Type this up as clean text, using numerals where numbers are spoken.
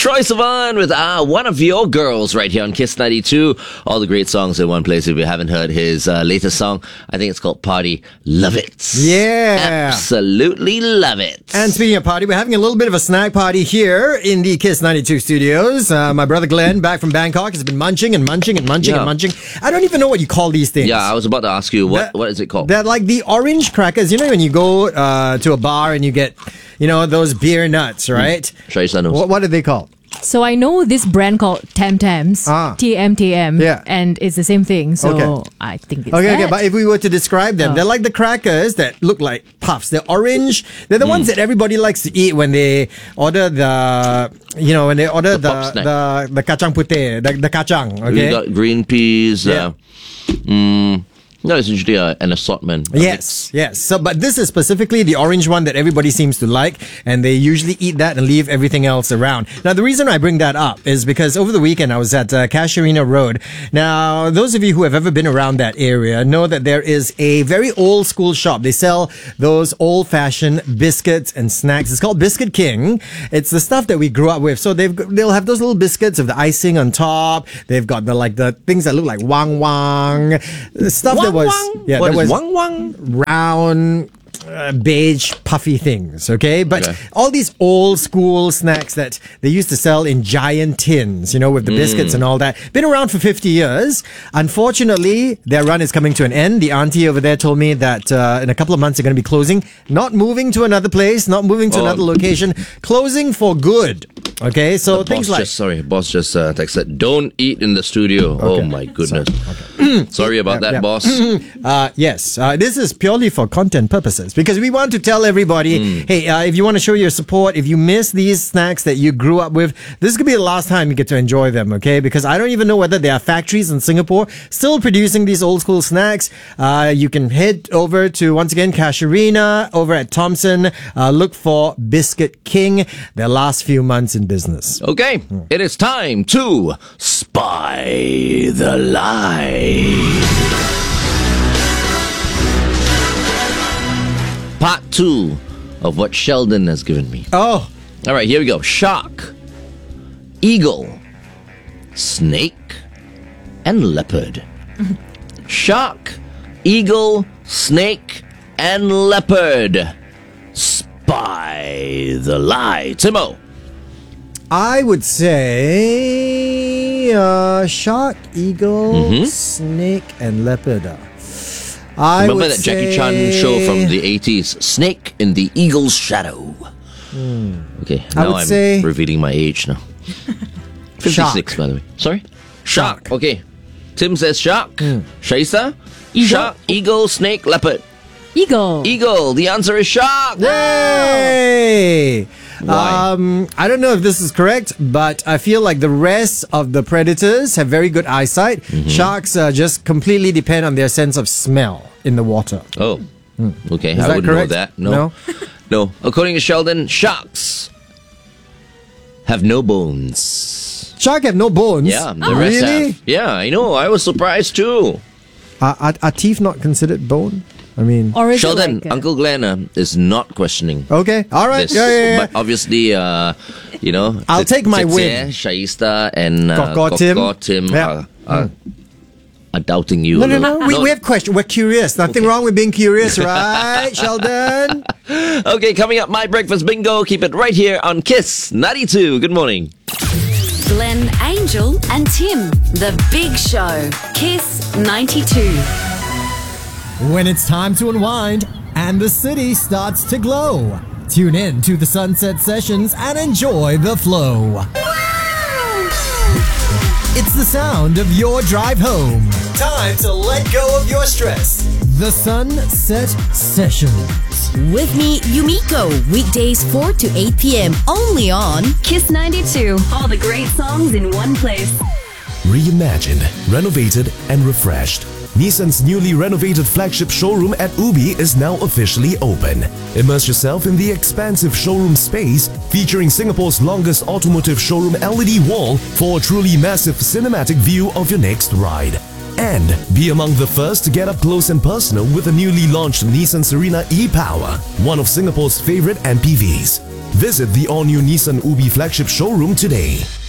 Troye Sivan with One of Your Girls right here on Kiss 92. All the great songs in one place. If you haven't heard his latest song, I think it's called Party. Love it. Yeah. Absolutely love it. And speaking of party, we're having a little bit of a snack party here in the Kiss 92 studios. My brother Glenn, back from Bangkok, has been munching and munching and munching and munching. I don't even know what you call these things. Yeah, I was about to ask you, what is it called? They're like the orange crackers. You know when you go to a bar and you get, those beer nuts, right? Shaista knows. What are they called? So I know this brand called Tam Tams, TMTM, and it's the same thing. So I think it's okay. But if we were to describe them, they're like the crackers that look like puffs. They're orange. They're the ones that everybody likes to eat when they order the kacang putih, the kacang. Okay, We got green peas. No, it's usually an assortment. Yes. So, but this is specifically the orange one that everybody seems to like, and they usually eat that and leave everything else around. Now, the reason I bring that up is because over the weekend I was at Casuarina Road. Now, those of you who have ever been around that area know that there is a very old school shop. They sell those old-fashioned biscuits and snacks. It's called Biscuit King. It's the stuff that we grew up with. So they'll have those little biscuits with the icing on top. They've got the things that look like wang wang, the stuff that was wang wang? Round, beige, puffy things, okay? But all these old school snacks that they used to sell in giant tins, with the biscuits and all that, been around for 50 years. Unfortunately, their run is coming to an end. The auntie over there told me that in a couple of months they're going to be closing, not moving to another place, not moving to another location, closing for good. Okay, so things like... boss just texted, don't eat in the studio. Okay. Oh my goodness. Sorry about that, boss. Yes, this is purely for content purposes because we want to tell everybody, hey, if you want to show your support, if you miss these snacks that you grew up with, this could be the last time you get to enjoy them, okay? Because I don't even know whether there are factories in Singapore still producing these old school snacks. You can head over to, once again, Casuarina over at Thompson. Look for Biscuit King. Their last few months in business. Okay, it is time to spy the lie. Part 2 of what Sheldon has given me. Oh. All right, here we go. Shark, eagle, snake, and leopard. Shark, eagle, snake, and leopard. Spy the lie. Timo. I would say shark, eagle, snake, and leopard. Remember that Jackie Chan show from the 80s, Snake in the Eagle's Shadow. Okay, now I'm revealing my age now. 56, shark. By the way. Sorry? Shark. Okay. Tim says shark. Shaista? Eagle. Shark, eagle, snake, leopard. Eagle. Eagle. The answer is shark. Yay! Why? I don't know if this is correct, but I feel like the rest of the predators have very good eyesight. Sharks just completely depend on their sense of smell in the water. Oh. Okay, Is I that wouldn't correct? know that. No. No. According to Sheldon, sharks have no bones. Shark have no bones? Yeah, the rest really? have. Yeah, I know. I was surprised too. Are teeth not considered bone? I mean... Or is Sheldon, it like Uncle Glenn is not questioning okay, all right. this. Yeah. But obviously, I'll take my win. Shaista and Tim. are doubting you. No. We have questions. We're curious. Nothing wrong with being curious, right, Sheldon? Okay, coming up, My Breakfast Bingo. Keep it right here on Kiss 92. Good morning. Glenn, Angel, and Tim. The Big Show. Kiss 92. When it's time to unwind and the city starts to glow, tune in to the Sunset Sessions and enjoy the flow. It's the sound of your drive home. Time to let go of your stress. The Sunset Sessions. With me, Yumiko. Weekdays 4 to 8 p.m. Only on Kiss 92. All the great songs in one place. Reimagined, renovated, and refreshed. Nissan's newly renovated flagship showroom at Ubi is now officially open. Immerse yourself in the expansive showroom space featuring Singapore's longest automotive showroom LED wall for a truly massive cinematic view of your next ride. And And be among the first to get up close and personal with the newly launched Nissan Serena e-Power, one of Singapore's favorite MPVs. Visit the all-new Nissan Ubi flagship showroom today.